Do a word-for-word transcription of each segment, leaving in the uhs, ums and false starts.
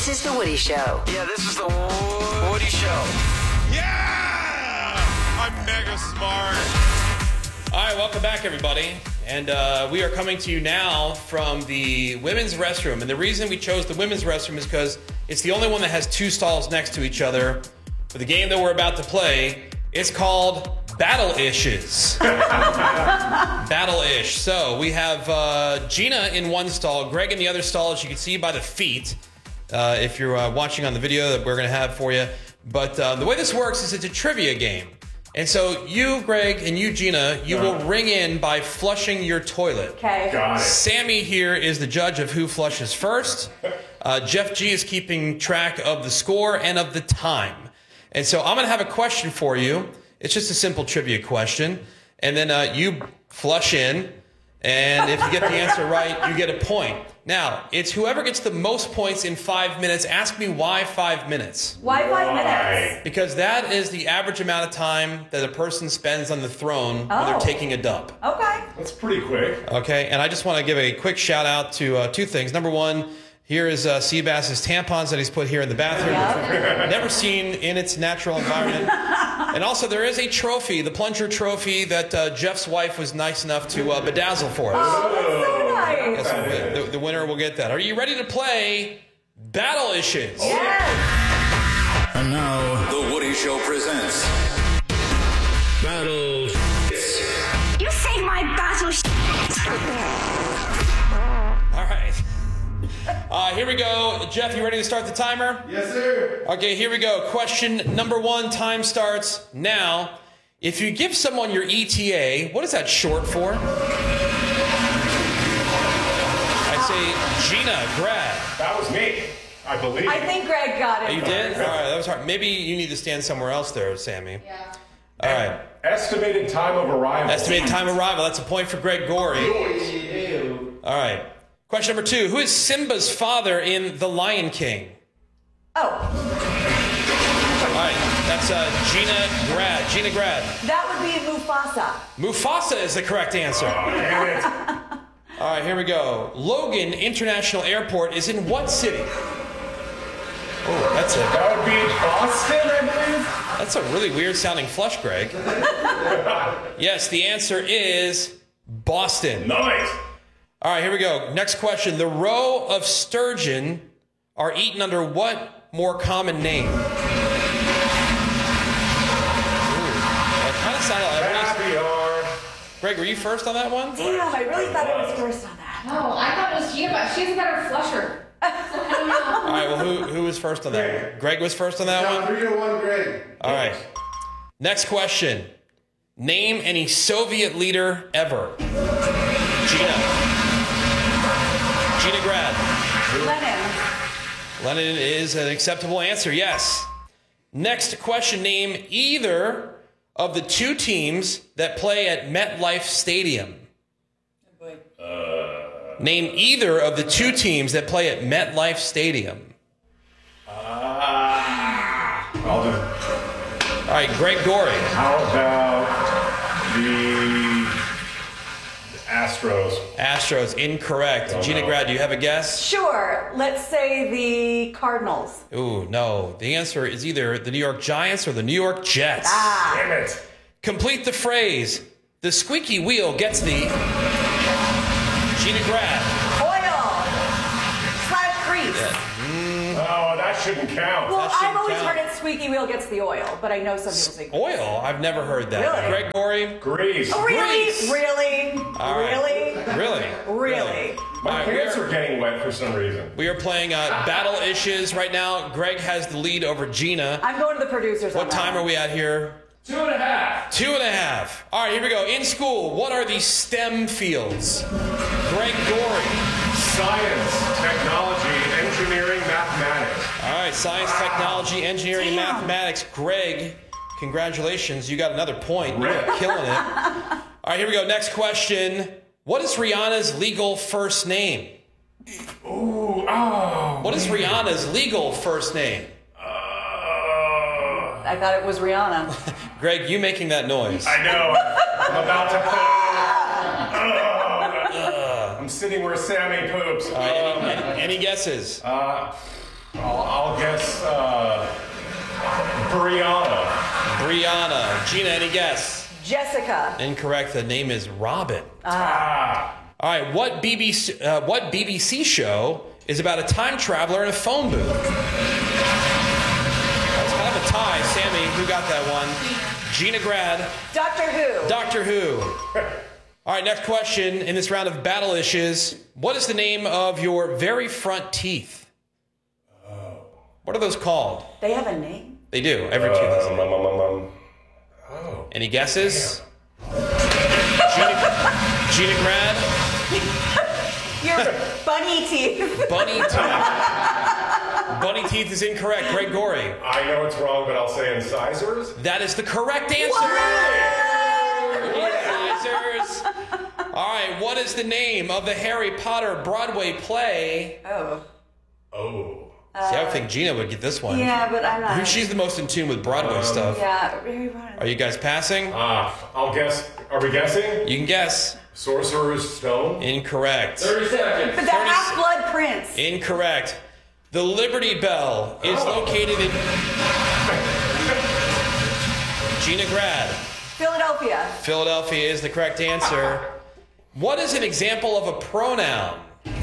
This is The Woody Show. Yeah, this is The Woody Show. Yeah! I'm mega smart. All right, welcome back, everybody. And uh, we are coming to you now from the women's restroom. And the reason we chose the women's restroom is because it's the only one that has two stalls next to each other. For the game that we're about to play, it's called Battle-Ishes. Battle-ish. So we have uh, Gina in one stall, Greg in the other stall, as you can see by the feet, uh, if you're uh, watching on the video that we're going to have for you. But uh, the way this works is it's a trivia game. And so you, Greg, and you, Gina, you will ring in by flushing your toilet. Okay. Got it. Sammy here is the judge of who flushes first. Uh, Jeff G is keeping track of the score and of the time. And so I'm going to have a question for you. It's just a simple trivia question. And then uh, you flush in. And if you get the answer right, you get a point. Now, it's whoever gets the most points in five minutes. Ask me why five minutes. Why five minutes? Because that is the average amount of time that a person spends on the throne when they're Oh. taking a dump. Okay. That's pretty quick. Okay, and I just want to give a quick shout out to uh, two things. Number one, here is uh, Seabass's tampons that he's put here in the bathroom, Yeah. which we've never seen in its natural environment. And also, there is a trophy, the plunger trophy, that uh, Jeff's wife was nice enough to uh, bedazzle for us. Oh, that's so nice. Yes, the, the, the winner will get that. Are you ready to play Battle-Ishes? Yes. And now, The Woody Show presents Battle. You say my battle. All right. Uh, here we go. Jeff, you ready to start the timer? Yes, sir. Okay, here we go. Question number one. Time starts now. If you give someone your E T A, what is that short for? I'd say Gina, grad. That was me, I believe. I think Greg got it. You did? All right, that was hard. Maybe you need to stand somewhere else there, Sammy. Yeah. All right. Estimated time of arrival. Estimated time of arrival. That's a point for Greg Gorey. All right. Question number two. Who is Simba's father in The Lion King? Oh, All right. That's uh, Gina Grad. Gina Grad. that would be Mufasa. Mufasa is the correct answer. Damn it. All right, here we go. Logan International Airport is in what city? Oh, that's a That would be Boston, I believe. that's a really weird sounding flush, Greg. Yes, the answer is Boston. Nice. All right, here we go. Next question. The roe of sturgeon are eaten under what more common name? Ooh, that kind of sounded like Caviar. Greg, were you first on that one? Damn, I really thought I was first on that. No, I thought it was Gina, but she's a better flusher. So I don't know. All right, well, who, who was first on that one? Greg was first on that one? three to one, Greg. All right. Next question. Name any Soviet leader ever. Gina. Gina Grad. Lenin. Lenin is an acceptable answer, yes. Next question. Name either of the two teams that play at MetLife Stadium. Name either of the two teams that play at MetLife Stadium. Ah. I'll do. All right, Greg Gorey. How about the Astros? Astros, incorrect. Gina Grad, do you have a guess? Sure. Let's say the Cardinals. Ooh, no. The answer is either the New York Giants or the New York Jets. Ah. Damn it. Complete the phrase. The squeaky wheel gets the... Gina Grad. Oil. Slash grease. Oh, that shouldn't count. Well, That shouldn't I've always count. heard it squeaky wheel gets the oil, but I know some people say Oil? I've never heard that. Really? Greg Gorey? Grease. Oh, really? Grease. Really? All right. Really? Really? Really? My All right, we pants are- are getting wet for some reason. We are playing uh, Battle-Ishes right now. Greg has the lead over Gina. I'm going to the producers on What that time one. are we at here? Two and a half. Two and a half. All right, here we go. In school, what are these STEM fields? Greg Gorey. Science, technology, engineering, mathematics. All right, science, technology, engineering, and Damn. mathematics. Greg, congratulations. You got another point. You're killing it. All right, here we go. Next question. What is Rihanna's legal first name? Ooh, oh. What is Rihanna's legal first name? Uh, I thought it was Rihanna. Greg, you making that noise. I know. I'm about to poop. I'm sitting where Sammy poops. All right, any, any, any guesses? Uh, I'll, I'll guess uh, Brianna. Brianna. Gina, any guess? Jessica. Incorrect. The name is Robin. Ah. All right. What B B C, uh, what B B C show is about a time traveler in a phone booth? That's kind of a tie. Sammy, who got that one? Gina Grad. Doctor Who. Doctor Who. All right, next question in this round of battle-ishes. What is the name of your very front teeth? Oh. What are those called? They have a name? They do. Every tooth has a Um, name. um, um, um. Oh. Any guesses? Gina, Gina Grad? Your bunny teeth. Bunny teeth. Bunny teeth is incorrect. Greg Gorey. I know it's wrong, but I'll say incisors. That is the correct answer. Incisors. All right, what is the name of the Harry Potter Broadway play? Oh. Oh. See, I would think Gina would get this one. Yeah, but I'm not. Who- She's the most in tune with Broadway Um, stuff. Yeah, very fun. Are you guys passing? Ah, I'll guess. Are we guessing? You can guess. Sorcerer's Stone. Incorrect. thirty seconds. The Half-Blood Prince. Incorrect. The Liberty Bell is Oh. located in Gina Grad. Philadelphia. Philadelphia is the correct answer. What is an example of a pronoun?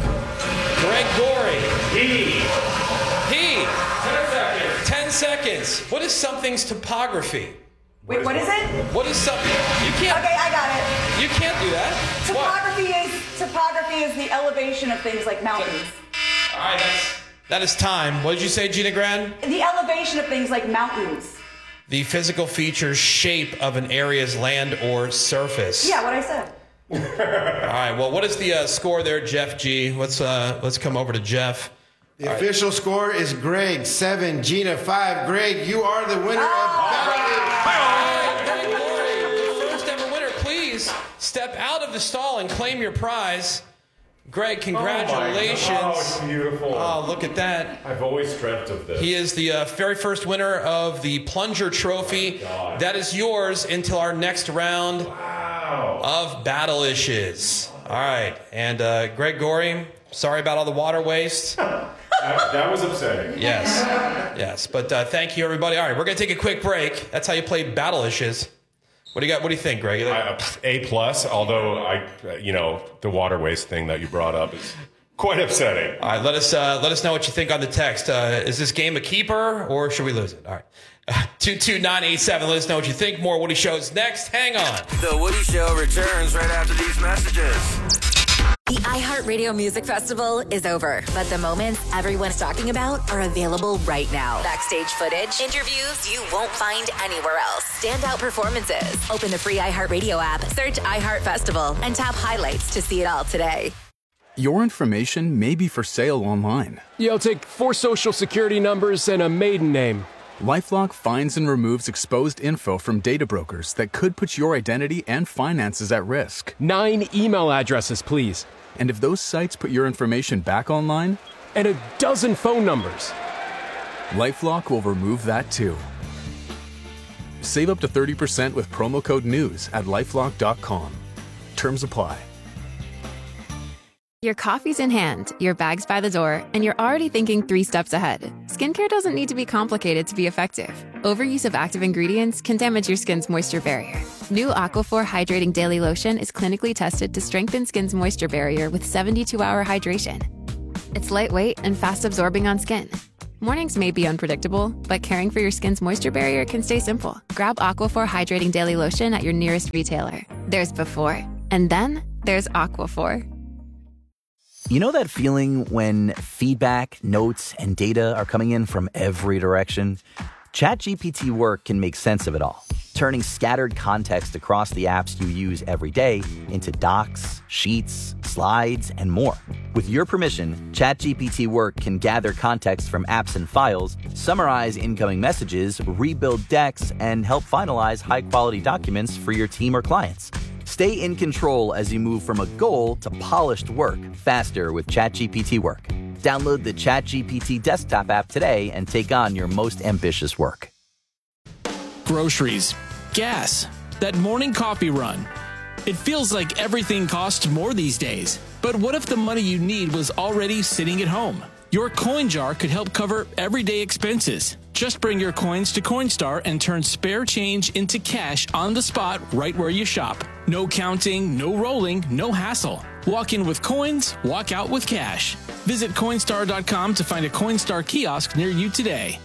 Greg Gorey. E. He. Ten seconds. Ten seconds. What is something's topography? Wait, what is it? What is something? You can't. Okay, I got it. You can't do that. What? Topography is topography is the elevation of things like mountains. All right, that's, that is time. What did you say, Gina Grad? The elevation of things like mountains. The physical features, shape of an area's land or surface. Yeah, what I said. All right. Well, what is the uh, score there, Jeff G? Let's uh, let's come over to Jeff. The official score is Greg seven, Gina five. Greg, you are the winner of Battle. Greg Gorey, the first ever winner. Please step out of the stall and claim your prize. Greg, congratulations. Oh, it's beautiful. Oh, look at that. I've always dreamt of this. He is the uh, very first winner of the Plunger Trophy. God. That is yours until our next round Wow. of battle-ishes. All right. And uh, Greg Gorey, sorry about all the water waste. That, that was upsetting. Yes. Yes. But uh, thank you, everybody. All right. We're going to take a quick break. That's how you play battle-ishes. What do you got? What do you think, Greg? I, A plus, although I, you know, the water waste thing that you brought up is quite upsetting. All right, let us uh, let us know what you think on the text. Uh, is this game a keeper or should we lose it? All right, two two nine eight seven. Let us know what you think. More Woody Shows next. Hang on. The Woody Show returns right after these messages. The iHeartRadio Music Festival is over, but the moments everyone's talking about are available right now. Backstage footage, interviews you won't find anywhere else, standout performances. Open the free iHeartRadio app, search iHeart Festival, and tap highlights to see it all today. Your information may be for sale online. Yeah, I'll take four social security numbers and a maiden name. LifeLock finds and removes exposed info from data brokers that could put your identity and finances at risk. Nine email addresses, please. And if those sites put your information back online? And a dozen phone numbers. LifeLock will remove that too. Save up to thirty percent with promo code NEWS at lifelock dot com. Terms apply. Your coffee's in hand, your bag's by the door, and you're already thinking three steps ahead. Skincare doesn't need to be complicated to be effective. Overuse of active ingredients can damage your skin's moisture barrier. New Aquaphor Hydrating Daily Lotion is clinically tested to strengthen skin's moisture barrier with seventy-two hour hydration. It's lightweight and fast-absorbing on skin. Mornings may be unpredictable, but caring for your skin's moisture barrier can stay simple. Grab Aquaphor Hydrating Daily Lotion at your nearest retailer. There's before, and then there's Aquaphor. You know that feeling when feedback, notes, and data are coming in from every direction? ChatGPT Work can make sense of it all, turning scattered context across the apps you use every day into docs, sheets, slides, and more. With your permission, ChatGPT Work can gather context from apps and files, summarize incoming messages, rebuild decks, and help finalize high-quality documents for your team or clients. Stay in control as you move from a goal to polished work faster with ChatGPT Work. Download the ChatGPT desktop app today and take on your most ambitious work. Groceries, gas, that morning coffee run. It feels like everything costs more these days. But what if the money you need was already sitting at home? Your coin jar could help cover everyday expenses. Just bring your coins to Coinstar and turn spare change into cash on the spot right where you shop. No counting, no rolling, no hassle. Walk in with coins, walk out with cash. Visit Coinstar dot com to find a Coinstar kiosk near you today.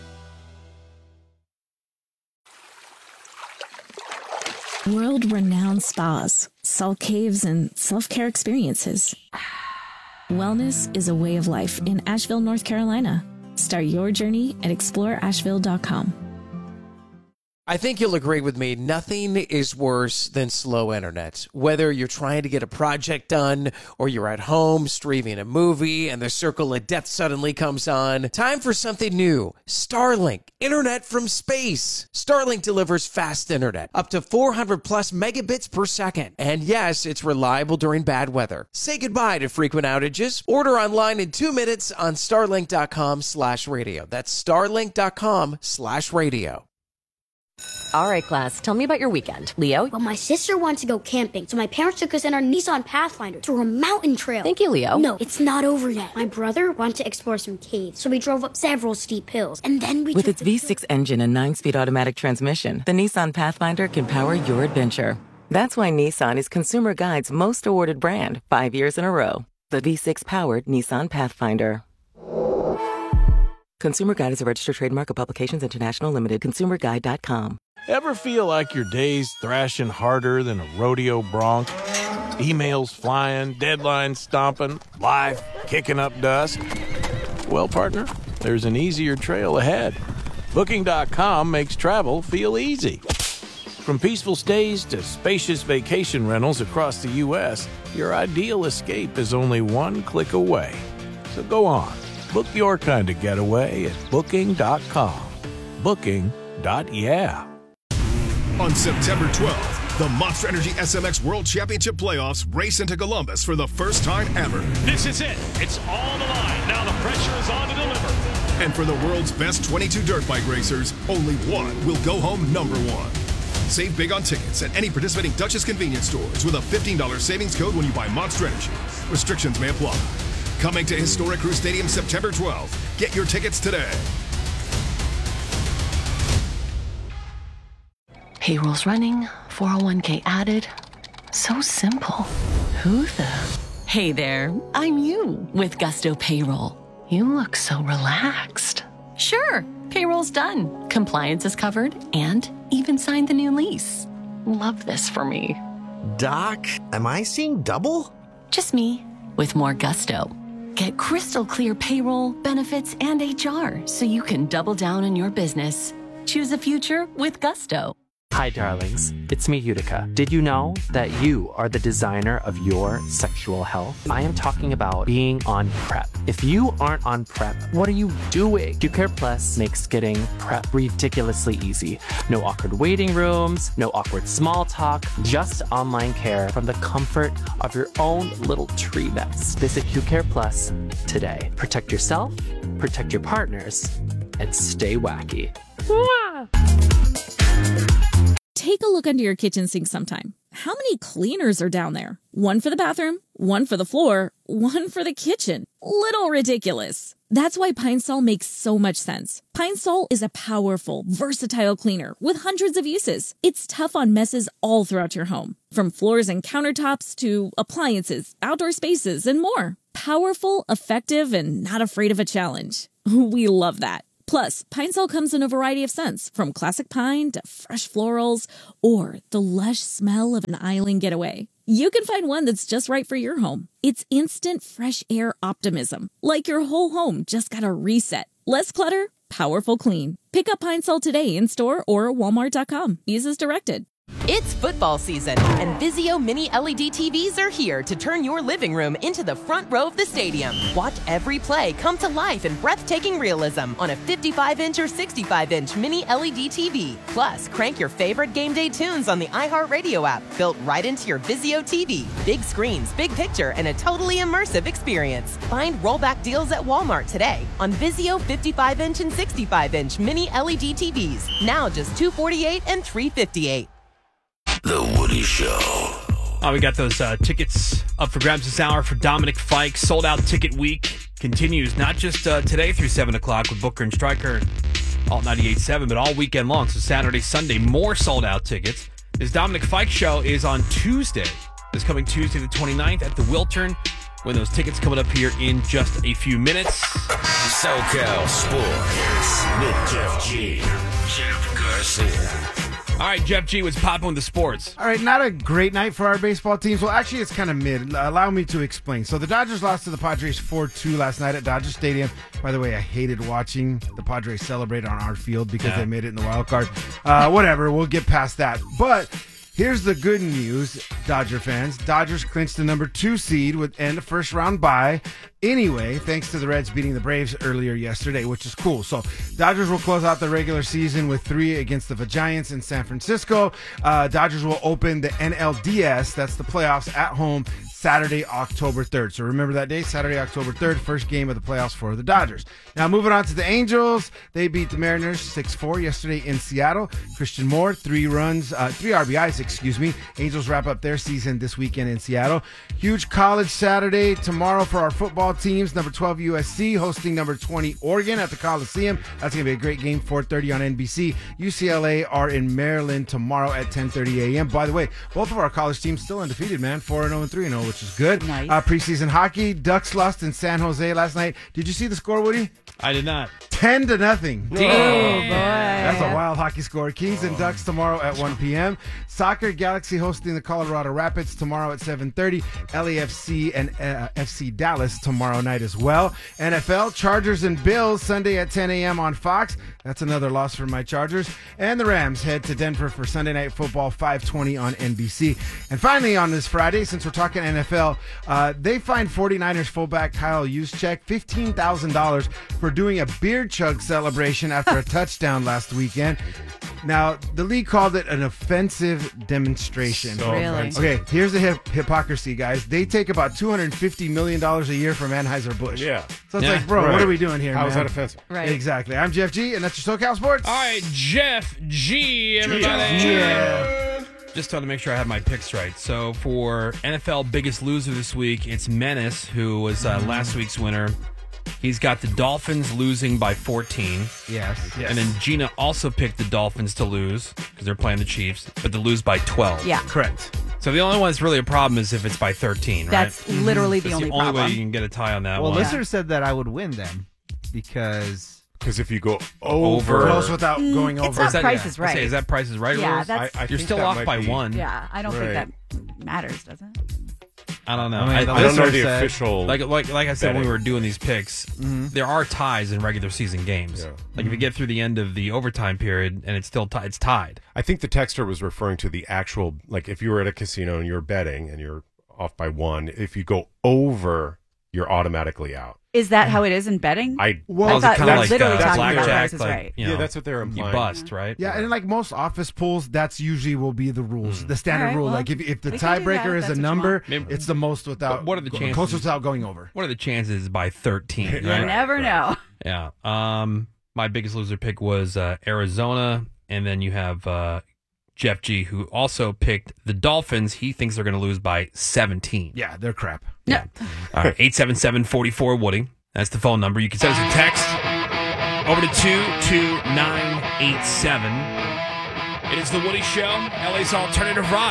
World-renowned spas, salt caves, and self-care experiences. Wellness is a way of life in Asheville, North Carolina. Start your journey at explore asheville dot com. I think you'll agree with me, nothing is worse than slow internet. Whether you're trying to get a project done or you're at home streaming a movie and the circle of death suddenly comes on, time for something new. Starlink, internet from space. Starlink delivers fast internet, up to four hundred plus megabits per second. And yes, it's reliable during bad weather. Say goodbye to frequent outages. Order online in two minutes on starlink dot com slash radio. That's starlink dot com slash radio. All right, class, tell me about your weekend. Leo? Well, my sister wanted to go camping, so my parents took us in our Nissan Pathfinder through a mountain trail. Thank you, Leo. No, it's not over yet. My brother wanted to explore some caves, so we drove up several steep hills, and then we With its V six engine and nine-speed automatic transmission, the Nissan Pathfinder can power your adventure. That's why Nissan is Consumer Guide's most awarded brand, five years in a row. The V six-powered Nissan Pathfinder. Consumer Guide is a registered trademark of Publications International Limited. consumer guide dot com. Ever feel like your day's thrashing harder than a rodeo bronc? Emails flying, deadlines stomping, life kicking up dust? Well, partner, there's an easier trail ahead. Booking dot com makes travel feel easy. From peaceful stays to spacious vacation rentals across the U S, your ideal escape is only one click away. So go on, book your kind of getaway at booking dot com. Booking. Yeah. On September twelfth, the Monster Energy S M X World Championship Playoffs race into Columbus for the first time ever. This is it. It's all the line. Now the pressure is on to deliver. And for the world's best twenty-two dirt bike racers, only one will go home number one. Save big on tickets at any participating Duchess convenience stores with a fifteen dollars savings code when you buy Monster Energy. Restrictions may apply. Coming to Historic Crew Stadium September twelfth. Get your tickets today. Payroll's running, four oh one k added. So simple. Who the? Hey there, I'm you with Gusto Payroll. You look so relaxed. Sure, payroll's done. Compliance is covered and even signed the new lease. Love this for me. Doc, am I seeing double? Just me with more gusto. Get crystal clear payroll, benefits, and H R so you can double down on your business. Choose a future with Gusto. Hi, darlings. It's me, Utica. Did you know that you are the designer of your sexual health? I am talking about being on PrEP. If you aren't on PrEP, what are you doing? QCare Plus makes getting PrEP ridiculously easy. No awkward waiting rooms, no awkward small talk, just online care from the comfort of your own little tree nest. Visit QCare Plus today. Protect yourself, protect your partners, and stay wacky. Take a look under your kitchen sink sometime. How many cleaners are down there? One for the bathroom, one for the floor, one for the kitchen. Little ridiculous. That's why Pine Sol makes so much sense. Pine Sol is a powerful, versatile cleaner with hundreds of uses. It's tough on messes all throughout your home, from floors and countertops to appliances, outdoor spaces, and more. Powerful, effective, and not afraid of a challenge. We love that. Plus, Pine Sol comes in a variety of scents, from classic pine to fresh florals or the lush smell of an island getaway. You can find one that's just right for your home. It's instant fresh air optimism, like your whole home just got a reset. Less clutter, powerful clean. Pick up Pine Sol today in store or walmart dot com. Use as directed. It's football season, and Vizio Mini L E D T Vs are here to turn your living room into the front row of the stadium. Watch every play come to life in breathtaking realism on a fifty-five inch or sixty-five inch Mini L E D T V. Plus, crank your favorite game day tunes on the iHeartRadio app, built right into your Vizio T V. Big screens, big picture, and a totally immersive experience. Find rollback deals at Walmart today on Vizio fifty-five inch and sixty-five inch Mini L E D T Vs. Now just two hundred forty-eight dollars and three hundred fifty-eight dollars. The Woody Show. Oh, we got those uh, tickets up for grabs this hour for Dominic Fike. Sold out ticket week. continues not just uh, today through seven o'clock with Booker and Stryker, Alt ninety-eight point seven, but all weekend long. So Saturday, Sunday, more sold-out tickets. This Dominic Fike show is on Tuesday, this coming Tuesday the twenty-ninth at the Wiltern. When those tickets coming up here in just a few minutes. SoCal Sports with Jeff G. Jeff Garcia. All right, Jeff G, what's popping with the sports? All right, not a great night for our baseball teams. Well, actually, it's kind of mid. Allow me to explain. So the Dodgers lost to the Padres four two last night at Dodger Stadium. By the way, I hated watching the Padres celebrate on our field because yeah. they made it in the wild card. Uh, whatever, we'll get past that. But here's the good news, Dodger fans. Dodgers clinched the number two seed with and a first round bye. Anyway, thanks to the Reds beating the Braves earlier yesterday, which is cool. So Dodgers will close out the regular season with three against the Giants in San Francisco. Uh, Dodgers will open the N L D S, that's the playoffs, at home Saturday, October third. So remember that day, Saturday, October third, first game of the playoffs for the Dodgers. Now moving on to the Angels. They beat the Mariners six four yesterday in Seattle. Christian Moore, three runs, uh, three R B Is, excuse me. Angels wrap up their season this weekend in Seattle. Huge college Saturday tomorrow for our football teams. Number twelve U S C hosting number twenty Oregon at the Coliseum. That's going to be a great game, four thirty on N B C. U C L A are in Maryland tomorrow at ten thirty a.m. By the way, both of our college teams still undefeated, man. four and oh and three and oh, which is good. Nice. Uh, preseason hockey, Ducks lost in San Jose last night. Did you see the score, Woody? I did not. ten to nothing. Damn. Oh, boy. That's a wild hockey score. Kings and Ducks tomorrow at one p.m. Soccer, Galaxy hosting the Colorado Rapids tomorrow at seven thirty. L A F C and uh, F C Dallas tomorrow night as well. N F L, Chargers and Bills Sunday at ten a.m. on Fox. That's another loss for my Chargers. And the Rams head to Denver for Sunday Night Football, five twenty on N B C. And finally on this Friday, since we're talking N F L, uh, they fined 49ers fullback Kyle Juszczyk fifteen thousand dollars for doing a beer chug celebration after a touchdown last weekend. Now, the league called it an offensive demonstration. So really? Offensive. Okay, here's the hip- hypocrisy, guys. They take about two hundred fifty million dollars a year from Anheuser-Busch. Yeah. So it's Yeah. like, bro, Right. what are we doing here, How man? is that offensive? Right. Exactly. I'm Jeff G, and that's your SoCal Sports. All right, Jeff G, everybody. Yeah. Just trying to make sure I have my picks right. So for N F L biggest loser this week, it's Menace, who was uh, last week's winner. He's got the Dolphins losing by fourteen. Yes. yes. And then Gina also picked the Dolphins to lose because they're playing the Chiefs, but to lose by twelve. Yeah. Correct. So the only one that's really a problem is if it's by thirteen, right? That's literally the That's only the only problem. way you can get a tie on that Well, one. listener said that I would win then because Because if you go Over. over, Close without Mm, going it's over. not Is that, Price is I say, Right. is that Price is Right? Yeah, rules? that's- I, I You're think still that off might by be- one. Yeah, I don't Right. think that matters, does it? I don't know. I mean, I, the I don't know listener the said- official. Like, like, like I said when we betting. were doing these picks, Mm-hmm. there are ties in regular season games. Yeah. Like if you get through the end of the overtime period and it's still ti- it's tied. I think the texter was referring to the actual, like if you were at a casino and you're betting and you're off by one, if you go over, you're automatically out. Is that how it is in betting? I Well, I Well, thought it's we kinda were like, literally uh, talking about blackjack, Price is like, Right. you know, yeah, that's what they're You implying. bust, right? Yeah, and like most office pools, that's usually will be the rules, the standard All right, rule. well, like if, if the we can do that. tiebreaker is That's a what you number, want. Maybe- it's the most without. But what are the chances? Closest without going over. What are the chances by thirteen? You Right? never know. Yeah. Um, my biggest loser pick was uh, Arizona, and then you have uh, Jeff G, who also picked the Dolphins. He thinks they're going to lose by seventeen. Yeah, they're crap. Yeah. All right, eight seven seven, four four, Woody. That's the phone number. You can send us a text over to two two nine eight seven. It is the Woody Show, L A's alternative rock.